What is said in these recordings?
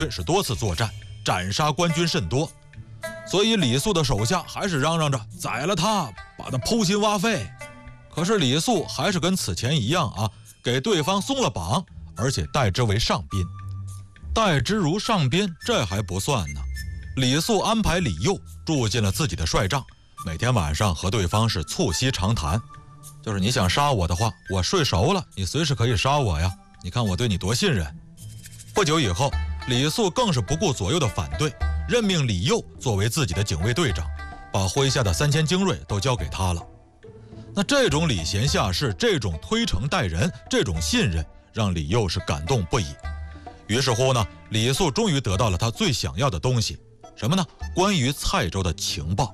是多次作战，斩杀官军甚多，所以李肃的手下还是嚷嚷着宰了他，把他剖心挖肺。可是李肃还是跟此前一样啊，给对方松了绑，而且待之为上宾。待之如上宾，这还不算呢。李肃安排李佑住进了自己的帅帐，每天晚上和对方是促膝长谈，就是你想杀我的话，我睡熟了，你随时可以杀我呀，你看我对你多信任。不久以后，李肃更是不顾左右的反对，任命李佑作为自己的警卫队长，把麾下的3000精锐都交给他了。那这种礼贤下士，这种推诚待人，这种信任，让李佑是感动不已。于是乎呢，李肃终于得到了他最想要的东西，什么呢？关于蔡州的情报。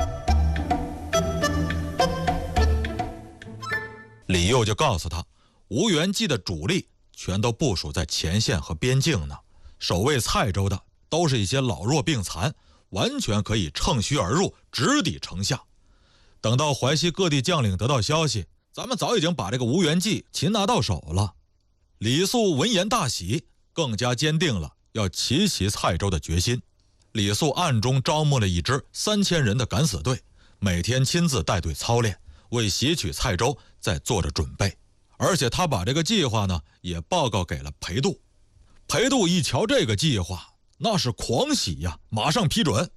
李佑就告诉他，吴元济的主力全都部署在前线和边境呢，守卫蔡州的都是一些老弱病残，完全可以乘虚而入，直抵城下。等到淮西各地将领得到消息，咱们早已经把这个吴元济擒拿到手了。李肃闻言大喜，更加坚定了要奇袭蔡州的决心。李肃暗中招募了一支3000人的敢死队，每天亲自带队操练，为袭取蔡州在做着准备。而且他把这个计划呢也报告给了裴度。裴度一瞧这个计划，那是狂喜呀，马上批准。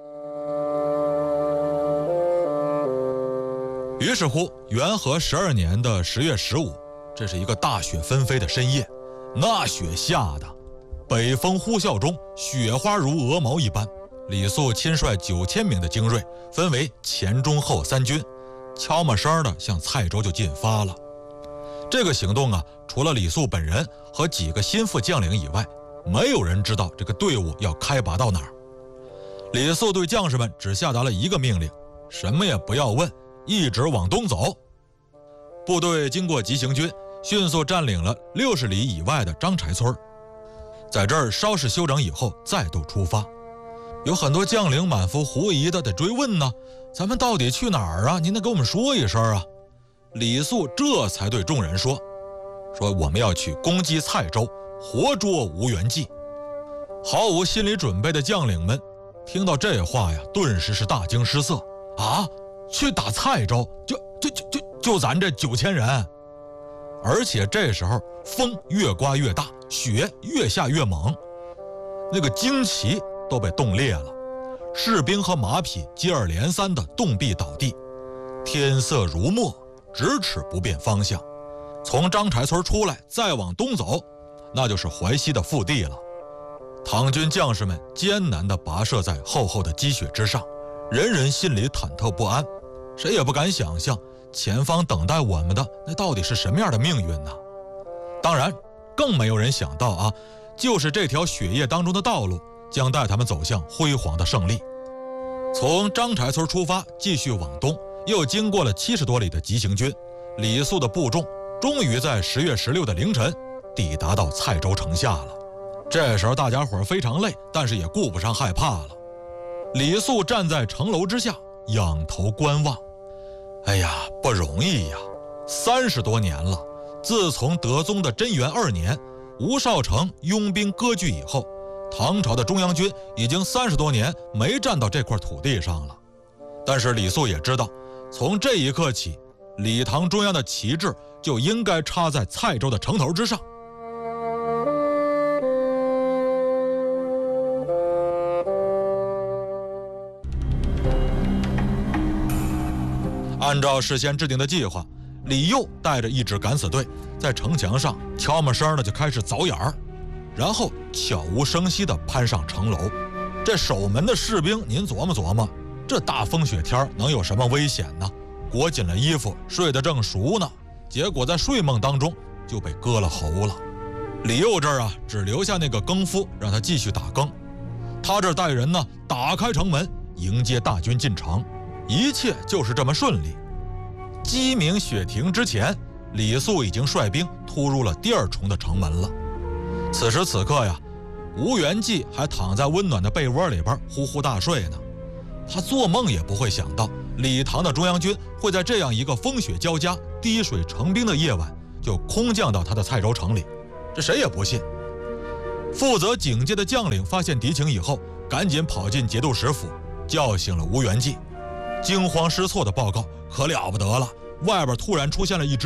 于是乎，元和12年的10月15，这是一个大雪纷飞的深夜，那雪下的北风呼啸中，雪花如鹅毛一般。李肃亲率9000名的精锐，分为前中后3军，悄没声的向蔡州就进发了。这个行动啊，除了李肃本人和几个心腹将领以外，没有人知道这个队伍要开拔到哪儿。李肃对将士们只下达了一个命令，什么也不要问，一直往东走。部队经过急行军，迅速占领了60里以外的张柴村，在这儿稍事休整以后再度出发。有很多将领满腹狐疑的得追问呢，咱们到底去哪儿啊？您得给我们说一声啊。李肃这才对众人说我们要去攻击蔡州，活捉吴元济。毫无心理准备的将领们听到这话呀，顿时是大惊失色啊！去打蔡州，就咱这9000人。而且这时候风越刮越大，雪越下越猛，那个旌旗都被冻裂了，士兵和马匹接二连三的冻毙倒地，天色如墨，咫尺不辨方向。从张柴村出来再往东走，那就是淮西的腹地了。唐军将士们艰难地跋涉在厚厚的积雪之上，人人心里忐忑不安，谁也不敢想象前方等待我们的那到底是什么样的命运呢？当然更没有人想到啊，就是这条雪夜当中的道路将带他们走向辉煌的胜利。从张柴村出发，继续往东，又经过了70多里的急行军，李肃的部众终于在10月16的凌晨抵达到蔡州城下了。这时候大家伙非常累，但是也顾不上害怕了。李肃站在城楼之下，仰头观望。哎呀，不容易呀！30多年了，自从德宗的贞元2年，吴少成拥兵割据以后，唐朝的中央军已经30多年没站到这块土地上了。但是李肃也知道，从这一刻起，李唐中央的旗帜就应该插在蔡州的城头之上。按照事先制定的计划，李佑带着一支敢死队在城墙上悄没声的就开始凿眼儿，然后悄无声息地攀上城楼。这守门的士兵，您琢磨琢磨，这大风雪天能有什么危险呢？裹紧了衣服，睡得正熟呢，结果在睡梦当中就被割了喉了。李佑这儿啊，只留下那个更夫让他继续打更，他这带人呢打开城门迎接大军进城，一切就是这么顺利。鸡鸣雪停之前，李肃已经率兵突入了第2重的城门了。此时此刻呀，吴元济还躺在温暖的被窝里边呼呼大睡呢。他做梦也不会想到，李唐的中央军会在这样一个风雪交加、滴水成冰的夜晚就空降到他的蔡州城里，这谁也不信。 负责警戒的将领发现敌情以后，赶紧跑进节度使府，叫醒了吴元济。惊慌失措的报告可了不得了，外边突然出现了一支